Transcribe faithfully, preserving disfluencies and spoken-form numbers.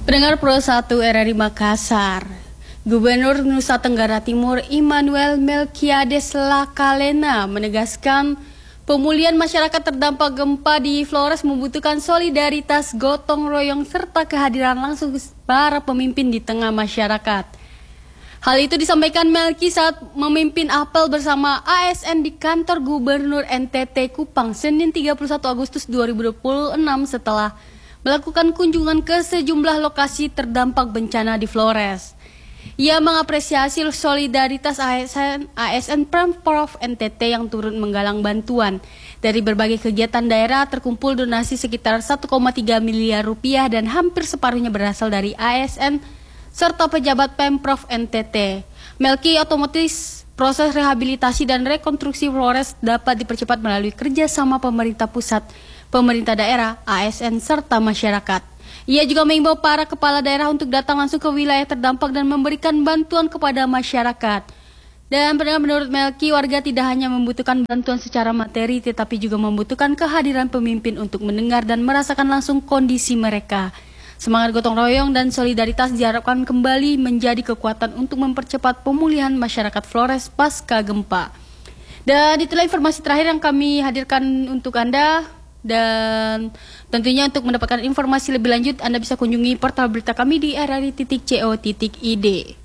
Pendengar Pro satu R R I Makassar, Gubernur Nusa Tenggara Timur Immanuel Melquiades Lakalena menegaskan pemulihan masyarakat terdampak gempa di Flores membutuhkan solidaritas gotong royong serta kehadiran langsung para pemimpin di tengah masyarakat. Hal itu disampaikan Melki saat memimpin apel bersama A S N di kantor Gubernur N T T Kupang Senin tiga puluh satu Agustus dua ribu dua puluh enam setelah melakukan kunjungan ke sejumlah lokasi terdampak bencana di Flores. Ia mengapresiasi solidaritas A S N, A S N Pemprov N T T yang turut menggalang bantuan. Dari berbagai kegiatan daerah terkumpul donasi sekitar satu koma tiga miliar rupiah dan hampir separuhnya berasal dari A S N serta pejabat Pemprov N T T. Melki otomatis proses rehabilitasi dan rekonstruksi Flores dapat dipercepat melalui kerjasama pemerintah pusat, pemerintah daerah, A S N, serta masyarakat. Ia juga mengimbau para kepala daerah untuk datang langsung ke wilayah terdampak dan memberikan bantuan kepada masyarakat. Dan menurut Melki, warga tidak hanya membutuhkan bantuan secara materi, tetapi juga membutuhkan kehadiran pemimpin untuk mendengar dan merasakan langsung kondisi mereka. Semangat gotong royong dan solidaritas diharapkan kembali menjadi kekuatan untuk mempercepat pemulihan masyarakat Flores pasca gempa. Dan itulah informasi terakhir yang kami hadirkan untuk Anda. Dan tentunya untuk mendapatkan informasi lebih lanjut, Anda bisa kunjungi portal berita kami di r r i titik co titik i d.